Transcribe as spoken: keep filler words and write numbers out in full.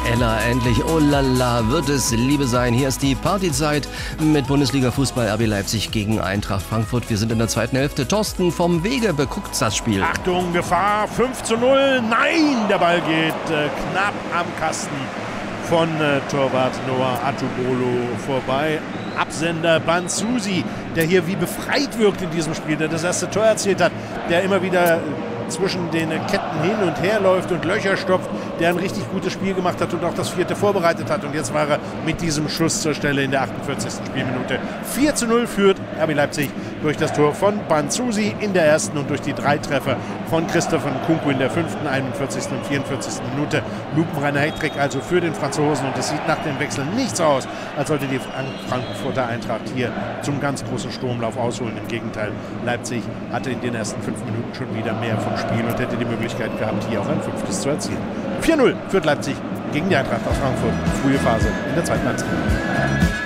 Ella, endlich, oh lala, wird es Liebe sein. Hier ist die Partyzeit mit Bundesliga-Fußball R B Leipzig gegen Eintracht Frankfurt. Wir sind in der zweiten Hälfte. Thorsten vom Wege beguckt das Spiel. Achtung, Gefahr, fünf zu null. Nein, der Ball geht äh, knapp am Kasten von äh, Torwart Noah Atubolo vorbei. Absender Banzusi, der hier wie befreit wirkt in diesem Spiel, der das erste Tor erzielt hat, der immer wieder zwischen den Ketten hin und her läuft und Löcher stopft, der ein richtig gutes Spiel gemacht hat und auch das vierte vorbereitet hat. Und jetzt war er mit diesem Schuss zur Stelle in der achtundvierzigsten Spielminute. vier zu null führt R B Leipzig durch das Tor von Banzusi in der ersten und durch die drei Treffer von Christoph Nkunku in der fünften, einundvierzigsten und vierundvierzigsten Minute. Lupenreiner Hattrick also für den Franzosen, und es sieht nach dem Wechsel nicht so aus, als sollte die Frankfurter Eintracht hier zum ganz großen Sturmlauf ausholen. Im Gegenteil, Leipzig hatte in den ersten fünf Minuten schon wieder mehr vom Spiel und hätte die Möglichkeit gehabt, hier auch ein fünftes zu erzielen. vier null führt Leipzig gegen die Eintracht aus Frankfurt. Frühe Phase in der zweiten Halbzeit.